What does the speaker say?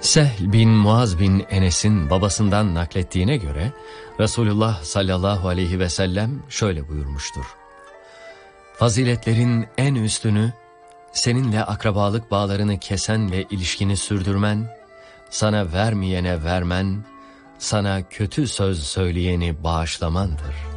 Sehl bin Muaz bin Enes'in babasından naklettiğine göre Resulullah sallallahu aleyhi ve sellem şöyle buyurmuştur. Faziletlerin en üstünü, seninle akrabalık bağlarını kesenle ilişkini sürdürmen, sana vermeyene vermen, sana kötü söz söyleyeni bağışlamandır.